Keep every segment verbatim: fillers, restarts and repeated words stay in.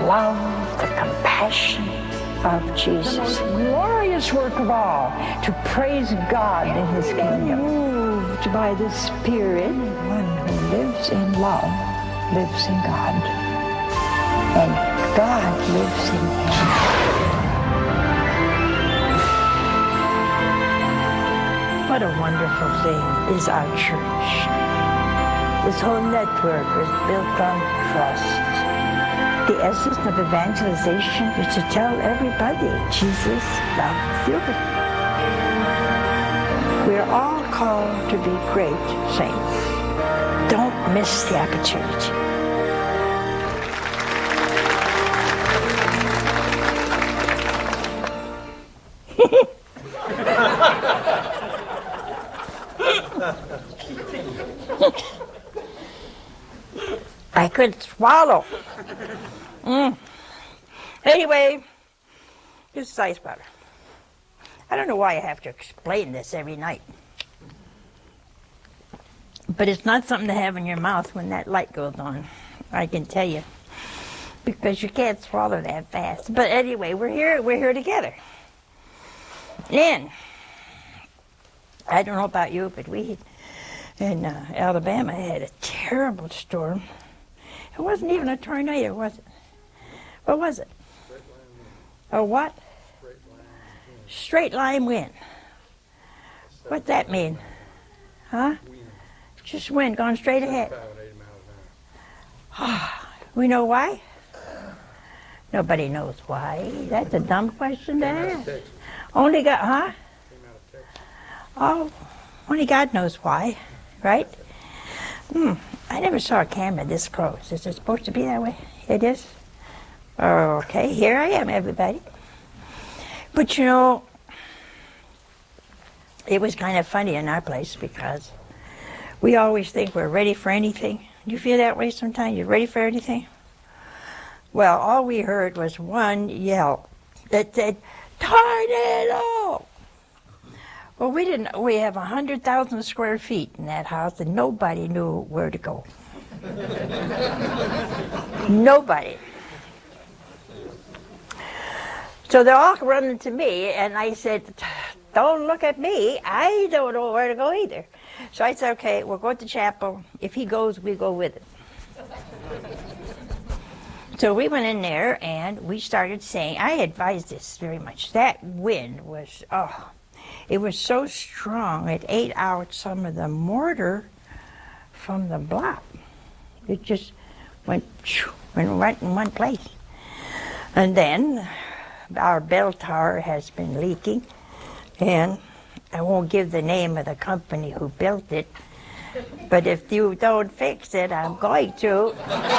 love, the compassion of Jesus. The most glorious work of all, to praise God in His kingdom. Moved by the Spirit, one who lives in love lives in God, and God lives in him. What a wonderful thing is our church. This whole network is built on trust. The essence of evangelization is to tell everybody Jesus loves you. We're all called to be great saints. Don't miss the opportunity. I couldn't swallow. Mm. Anyway, this is ice water. I don't know why I have to explain this every night. But it's not something to have in your mouth when that light goes on, I can tell you. Because you can't swallow that fast. But anyway, we're here, we're here together. And I don't know about you, but we in uh, Alabama had a terrible storm. It wasn't even a tornado, was it? What was it? A what? Straight line wind. What's that mean? Huh? Just wind going straight ahead. We know why? Nobody knows why. That's a dumb question to ask. Only God, huh? Oh, only God knows why, right? Hmm. I never saw a camera this close. Is it supposed to be that way? It is? Okay, here I am, everybody. But you know, it was kind of funny in our place because we always think we're ready for anything. Do you feel that way sometimes? You're ready for anything? Well, all we heard was one yell that said, "Tornado!" Well, we didn't. We have a hundred thousand square feet in that house, and nobody knew where to go. Nobody. So they're all running to me, and I said, "Don't look at me. I don't know where to go either." So I said, "Okay, we'll go to chapel. If he goes, we go with him." So we went in there, and we started saying, I advised this very much. That wind was, oh, it was so strong, it ate out some of the mortar from the block. It just went, went right in one place. And then our bell tower has been leaking, and I won't give the name of the company who built it, but if you don't fix it, I'm going to.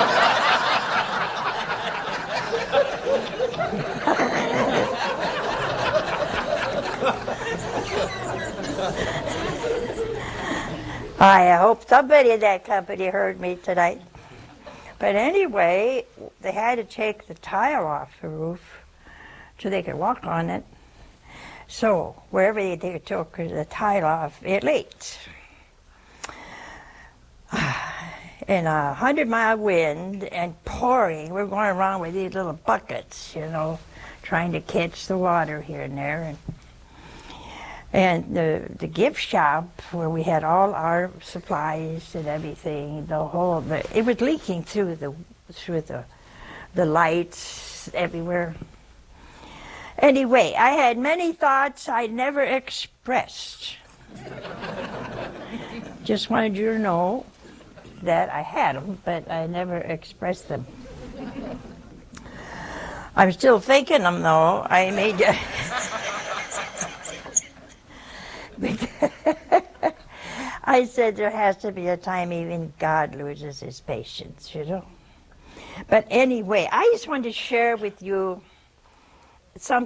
I hope somebody in that company heard me tonight. But anyway, they had to take the tile off the roof so they could walk on it. So wherever they took the tile off, it leaked. In a hundred mile wind and pouring, we're going around with these little buckets, you know, trying to catch the water here and there. And And the, the gift shop where we had all our supplies and everything, the whole, the, it was leaking through the, through the, the lights everywhere. Anyway, I had many thoughts I never expressed. Just wanted you to know that I had them, but I never expressed them. I'm still thinking them though. I made you. I said there has to be a time even God loses his patience, you know. But anyway, I just wanted to share with you something